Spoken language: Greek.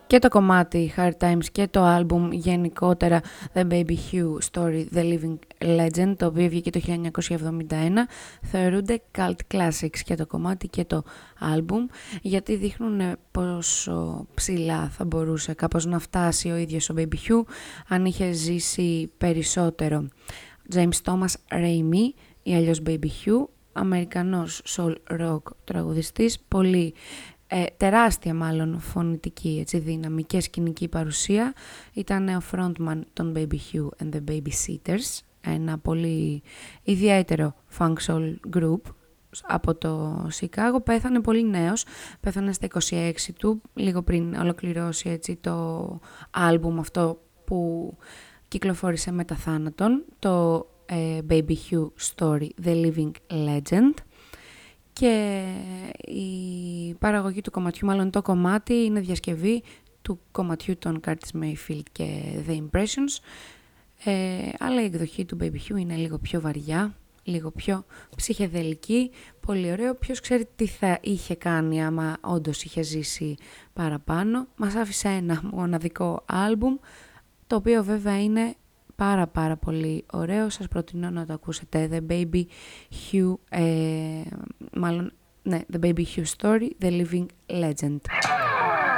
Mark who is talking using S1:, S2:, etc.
S1: Και το κομμάτι Hard Times και το άλμπουμ γενικότερα The Baby Hugh Story The Living Legend, το οποίο βγήκε το 1971, θεωρούνται cult classics και το κομμάτι και το άλμπουμ, γιατί δείχνουν πόσο ψηλά θα μπορούσε κάπως να φτάσει ο ίδιος ο Baby Hugh αν είχε ζήσει περισσότερο. James Thomas Ramey ή αλλιώς Baby Hugh, Αμερικανός soul rock τραγουδιστής, πολύ τεράστια μάλλον φωνητική δύναμη και σκηνική παρουσία. Ήταν ο frontman των Baby Hugh and the Babysitters, ένα πολύ ιδιαίτερο funk soul group από το Σικάγο. Πέθανε πολύ νέος, πέθανε στα 26 του, λίγο πριν ολοκληρώσει το άλμπουμ αυτό που κυκλοφόρησε μετά θάνατον, το Baby Hugh Story The Living Legend. Και η παραγωγή του κομματιού, μάλλον το κομμάτι, είναι διασκευή του κομματιού των Curtis Mayfield και The Impressions, αλλά η εκδοχή του Baby Hugh είναι λίγο πιο βαριά, λίγο πιο ψυχεδελική, πολύ ωραίο. Ποιος ξέρει τι θα είχε κάνει άμα όντως είχε ζήσει παραπάνω. Μας άφησε ένα μοναδικό άλμπουμ, το οποίο βέβαια είναι πάρα πολύ ωραίο. Σας προτείνω να το ακούσετε. The Baby Hugh, The Baby Hugh Story, The Living Legend.